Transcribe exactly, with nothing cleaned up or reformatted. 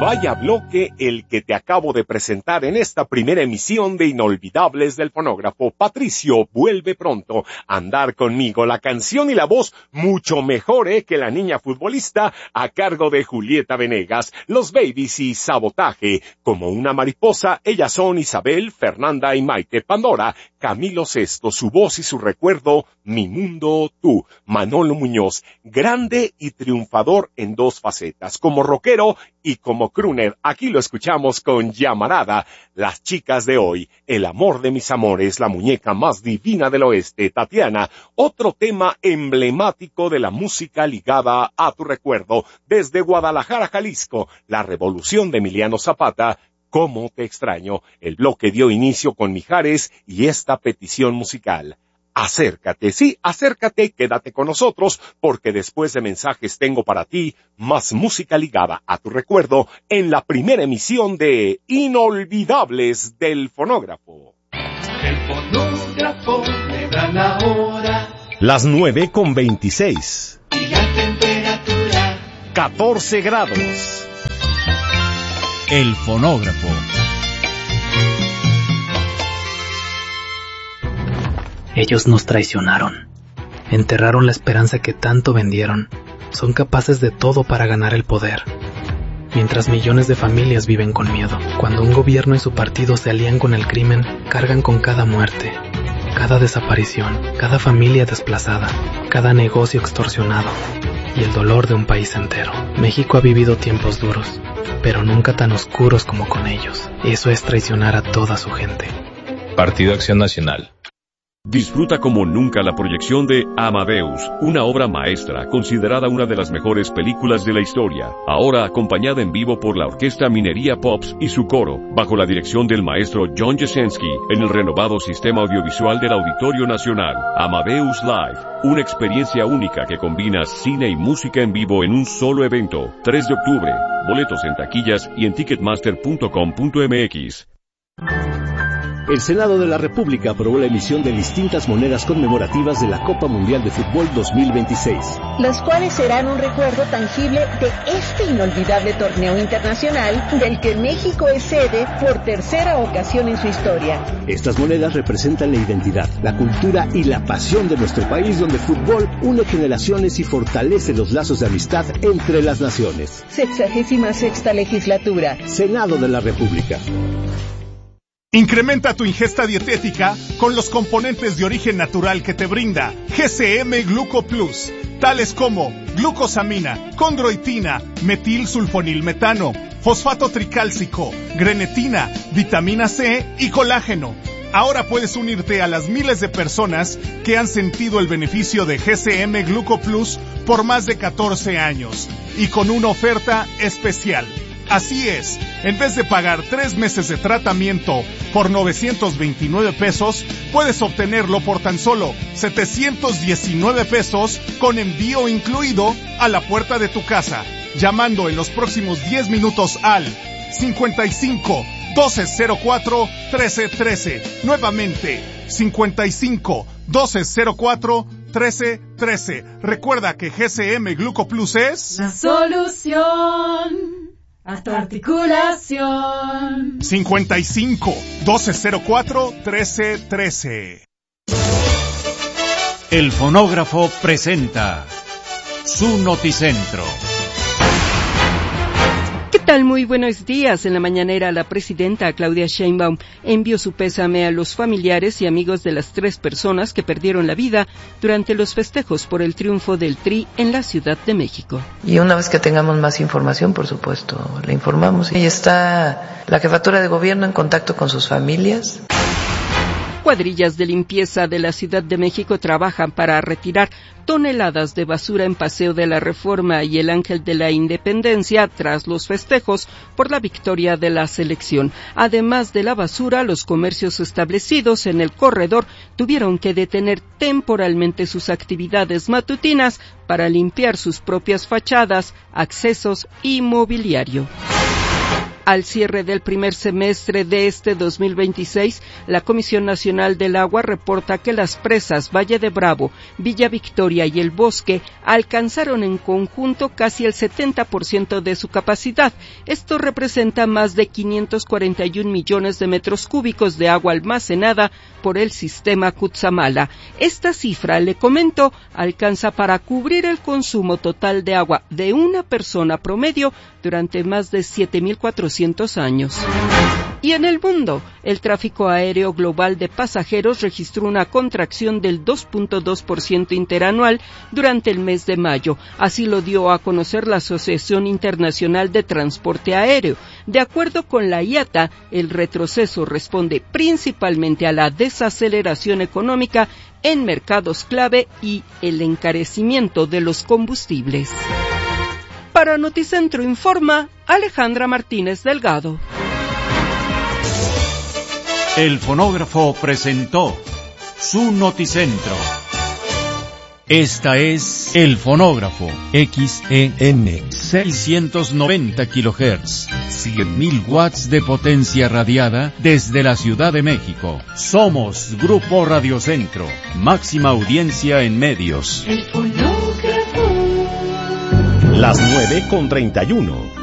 Vaya bloque el que te acabo de presentar en esta primera emisión de Inolvidables del Fonógrafo. Patricio, vuelve pronto a andar conmigo. La canción y la voz mucho mejor eh, que La Niña Futbolista, a cargo de Julieta Venegas. Los Babies y Sabotaje. Como una mariposa, ellas son Isabel, Fernanda y Maite. Pandora, Camilo Sesto, su voz y su recuerdo, Mi Mundo, Tú. Manolo Muñoz, grande y triunfador en dos facetas, como rockero y como crooner. Aquí lo escuchamos con Llamarada. Las chicas de hoy, El amor de mis amores, la muñeca más divina del oeste, Tatiana. Otro tema emblemático de la música ligada a tu recuerdo. Desde Guadalajara, Jalisco, La revolución de Emiliano Zapata, Cómo te extraño. El bloque dio inicio con Mijares y esta petición musical. Acércate, sí, acércate, quédate con nosotros, porque después de mensajes tengo para ti más música ligada a tu recuerdo en la primera emisión de Inolvidables del Fonógrafo. El fonógrafo le da la hora. Las nueve con veintiséis. Y la temperatura. catorce grados. El fonógrafo. Ellos nos traicionaron, enterraron la esperanza que tanto vendieron, son capaces de todo para ganar el poder. Mientras millones de familias viven con miedo, cuando un gobierno y su partido se alían con el crimen, cargan con cada muerte, cada desaparición, cada familia desplazada, cada negocio extorsionado y el dolor de un país entero. México ha vivido tiempos duros, pero nunca tan oscuros como con ellos. Eso es traicionar a toda su gente. Partido Acción Nacional. Disfruta como nunca la proyección de Amadeus, una obra maestra considerada una de las mejores películas de la historia, ahora acompañada en vivo por la Orquesta Minería Pops y su coro, bajo la dirección del maestro John Jasenski, en el renovado sistema audiovisual del Auditorio Nacional. Amadeus Live, una experiencia única que combina cine y música en vivo en un solo evento. tres de octubre, boletos en taquillas y en ticketmaster punto com punto m x. El Senado de la República aprobó la emisión de distintas monedas conmemorativas de la Copa Mundial de Fútbol dos mil veintiséis. Las cuales serán un recuerdo tangible de este inolvidable torneo internacional del que México es sede por tercera ocasión en su historia. Estas monedas representan la identidad, la cultura y la pasión de nuestro país, donde el fútbol une generaciones y fortalece los lazos de amistad entre las naciones. Sexagésima sexta legislatura. Senado de la República. Incrementa tu ingesta dietética con los componentes de origen natural que te brinda G C M Gluco Plus, tales como glucosamina, condroitina, metilsulfonilmetano, fosfato tricálcico, grenetina, vitamina C y colágeno. Ahora puedes unirte a las miles de personas que han sentido el beneficio de G C M Gluco Plus por más de catorce años y con una oferta especial. Así es, en vez de pagar tres meses de tratamiento por novecientos veintinueve pesos, puedes obtenerlo por tan solo setecientos diecinueve pesos con envío incluido a la puerta de tu casa, llamando en los próximos diez minutos al cincuenta y cinco, doce cero cuatro, trece trece. Nuevamente, cincuenta y cinco, doce cero cuatro, trece trece. Recuerda que G C M Gluco Plus es la solución a tu articulación. cincuenta y cinco, doce cero cuatro, trece trece. El fonógrafo presenta su noticentro. ¿Qué tal? Muy buenos días. En la mañanera, la presidenta Claudia Sheinbaum envió su pésame a los familiares y amigos de las tres personas que perdieron la vida durante los festejos por el triunfo del Tri en la Ciudad de México. Y una vez que tengamos más información, por supuesto, le informamos. Y está la jefatura de gobierno en contacto con sus familias. Cuadrillas de limpieza de la Ciudad de México trabajan para retirar toneladas de basura en Paseo de la Reforma y el Ángel de la Independencia tras los festejos por la victoria de la selección. Además de la basura, los comercios establecidos en el corredor tuvieron que detener temporalmente sus actividades matutinas para limpiar sus propias fachadas, accesos y mobiliario. Al cierre del primer semestre de este dos mil veintiséis, la Comisión Nacional del Agua reporta que las presas Valle de Bravo, Villa Victoria y El Bosque alcanzaron en conjunto casi el setenta por ciento de su capacidad. Esto representa más de quinientos cuarenta y un millones de metros cúbicos de agua almacenada por el sistema Cutzamala. Esta cifra, le comento, alcanza para cubrir el consumo total de agua de una persona promedio durante más de siete mil cuatrocientos años. Y en el mundo, el tráfico aéreo global de pasajeros registró una contracción del dos punto dos por ciento interanual durante el mes de mayo. Así lo dio a conocer la Asociación Internacional de Transporte Aéreo. De acuerdo con la I A T A, el retroceso responde principalmente a la desaceleración económica en mercados clave y el encarecimiento de los combustibles. Para Noticentro informa Alejandra Martínez Delgado. El fonógrafo presentó su Noticentro. Esta es El Fonógrafo, X E M, seiscientos noventa kilohertz, cien mil watts de potencia radiada desde la Ciudad de México. Somos Grupo Radiocentro, máxima audiencia en medios. El fonógrafo. Las nueve con treinta y uno.